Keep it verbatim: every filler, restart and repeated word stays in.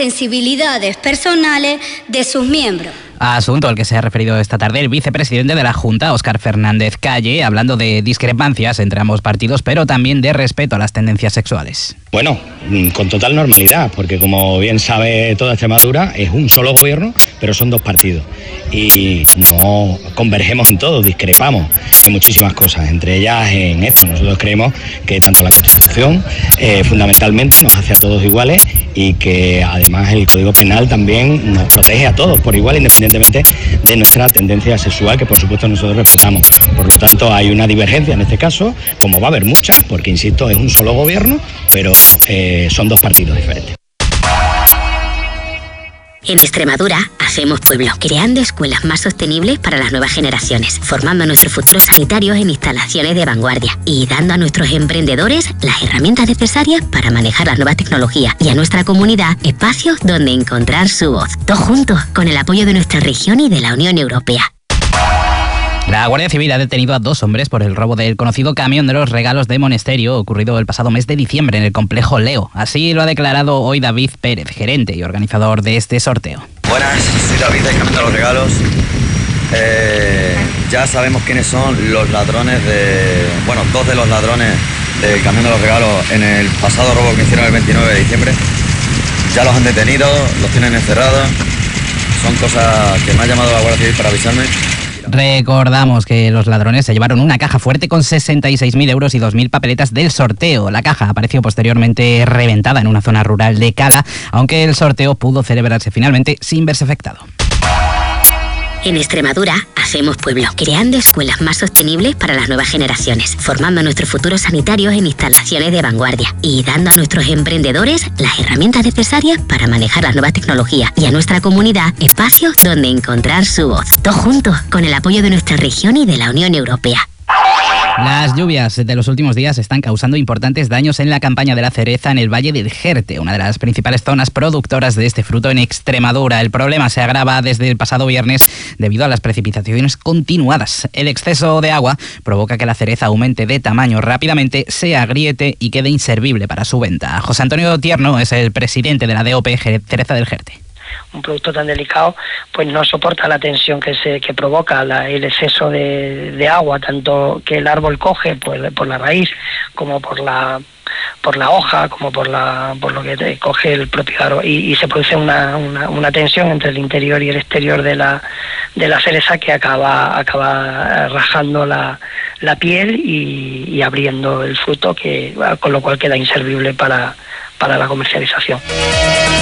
sensibilidades personales de sus miembros. Asunto al que se ha referido esta tarde el vicepresidente de la Junta, Óscar Fernández Calle, hablando de discrepancias entre ambos partidos, pero también de respeto a las tendencias sexuales. Bueno, con total normalidad, porque como bien sabe toda Extremadura, es un solo gobierno, pero son dos partidos. Y no convergemos en todo, discrepamos en muchísimas cosas, entre ellas en esto. Nosotros creemos que tanto la Constitución eh, fundamentalmente nos hace a todos iguales y que además el Código Penal también nos protege a todos por igual, independientemente de nuestra tendencia sexual, que por supuesto nosotros respetamos. Por lo tanto, hay una divergencia en este caso, como va a haber muchas, porque insisto, es un solo gobierno, pero eh, son dos partidos diferentes. En Extremadura hacemos pueblo, creando escuelas más sostenibles para las nuevas generaciones, formando a nuestros futuros sanitarios en instalaciones de vanguardia y dando a nuestros emprendedores las herramientas necesarias para manejar las nuevas tecnologías y a nuestra comunidad espacios donde encontrar su voz. Todos juntos, con el apoyo de nuestra región y de la Unión Europea. La Guardia Civil ha detenido a dos hombres por el robo del conocido camión de los regalos de Monesterio, ocurrido el pasado mes de diciembre en el complejo Leo. Así lo ha declarado hoy David Pérez, gerente y organizador de este sorteo. Buenas, soy David del camión de los regalos. Eh, ya sabemos quiénes son los ladrones de... Bueno, dos de los ladrones del camión de los regalos en el pasado robo que hicieron el veintinueve de diciembre. Ya los han detenido, los tienen encerrados. Son cosas que me ha llamado la Guardia Civil para avisarme. Recordamos que los ladrones se llevaron una caja fuerte con sesenta y seis mil euros y dos mil papeletas del sorteo. La caja apareció posteriormente reventada en una zona rural de Cala, aunque el sorteo pudo celebrarse finalmente sin verse afectado. En Extremadura hacemos pueblo, creando escuelas más sostenibles para las nuevas generaciones, formando a nuestros futuros sanitarios en instalaciones de vanguardia y dando a nuestros emprendedores las herramientas necesarias para manejar las nuevas tecnologías y a nuestra comunidad espacios donde encontrar su voz. Todos juntos, con el apoyo de nuestra región y de la Unión Europea. Las lluvias de los últimos días están causando importantes daños en la campaña de la cereza en el Valle del Jerte, una de las principales zonas productoras de este fruto en Extremadura. El problema se agrava desde el pasado viernes debido a las precipitaciones continuadas. El exceso de agua provoca que la cereza aumente de tamaño rápidamente, se agriete y quede inservible para su venta. José Antonio Tierno es el presidente de la D O P Cereza del Jerte. Un producto tan delicado pues no soporta la tensión que se que provoca la, el exceso de, de agua, tanto que el árbol coge pues, por la raíz como por la por la hoja, como por la por lo que te coge el propio árbol, y, y se produce una, una, una tensión entre el interior y el exterior de la de la cereza que acaba acaba rajando la, la piel y, y abriendo el fruto, que con lo cual queda inservible para, para la comercialización.